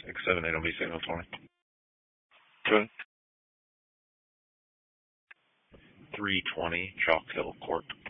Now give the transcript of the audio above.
678 on V signal 20. Good. 320 Chalk Hill Court.